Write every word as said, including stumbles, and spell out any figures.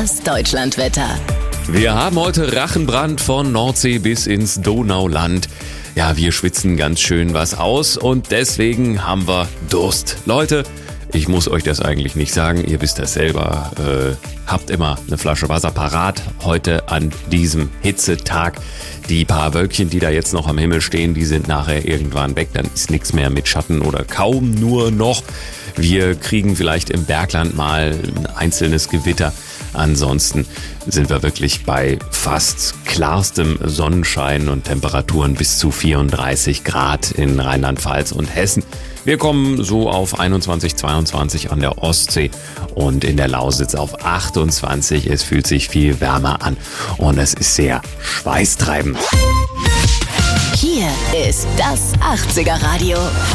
Das Deutschlandwetter. Wir haben heute Rachenbrand von Nordsee bis ins Donauland. Ja, wir schwitzen ganz schön was aus und deswegen haben wir Durst. Leute, ich muss euch das eigentlich nicht sagen, ihr wisst das selber. Äh, habt immer eine Flasche Wasser parat. Heute an diesem Hitzetag. Die paar Wölkchen, die da jetzt noch am Himmel stehen, die sind nachher irgendwann weg. Dann ist nichts mehr mit Schatten oder kaum nur noch. Wir kriegen vielleicht im Bergland mal ein einzelnes Gewitter. Ansonsten sind wir wirklich bei fast klarstem Sonnenschein und Temperaturen bis zu vierunddreißig Grad in Rheinland-Pfalz und Hessen. Wir kommen so auf einundzwanzig, zweiundzwanzig an der Ostsee und in der Lausitz auf achtundzwanzig. Es fühlt sich viel wärmer an und es ist sehr schweißtreibend. Hier ist das achtziger Radio.